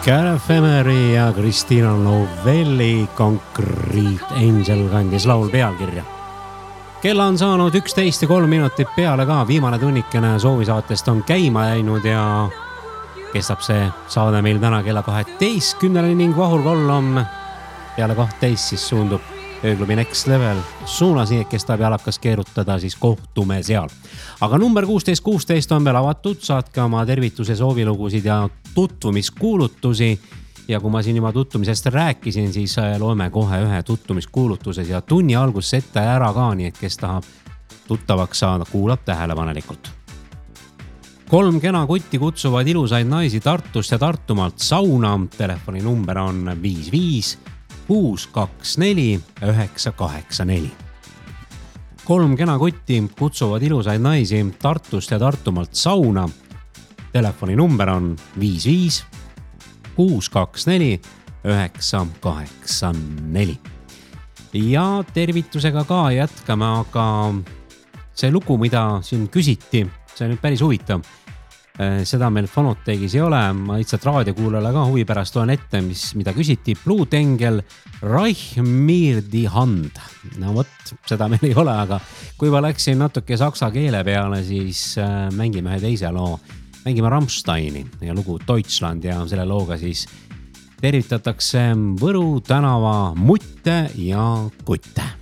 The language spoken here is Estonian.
Cara Femeri ja Kristina Novelli Concrete Angel kandis laul pealkirja. Kella on saanud 11 ja 3 minutit peale ka. Viimane tunnikene soovisaatest on käima läinud ja kestab see saade meil täna kella 12 ning Vahur Kollom peale 12 siis suundub ööklubi Next Level suunas, nii et kestab ja hakkas keerutada, siis kohtume seal. Aga number 1616 on veel avatud, saatke oma tervituse soovilugusid ja tutvumiskuulutusi. Ja kui ma siin juba tutvumisest rääkisin, siis loeme kohe ühe tutvumiskuulutuses ja tunni algus ette ära ka, nii et kes tahab tuttavaks saada, kuulab tähelepanelikult. 3 kena kutti kutsuvad ilusaid naisi Tartust ja Tartumaalt sauna. Telefoni number on 55 624 984. 3 kena kutti kutsuvad ilusaid naisi Tartust ja Tartumaalt sauna. Telefoni number on 55 624 984. Ja tervitusega ka jätkame, aga see lugu, mida siin küsiti, see on nüüd päris huvitav. Seda meil Fonoteegis ei ole, ma lihtsalt raadiokuulajale ka huvi pärast loen ette, mida küsiti. Bluetengel Reichmir die Hand. No vot, seda meil ei ole, aga kui ma läksin natuke saksa keele peale, siis mängime ühe teise loo. Mängime Rammsteini ja lugu Deutschland ja selle looga siis tervitatakse Võru tänava mutte ja kutte.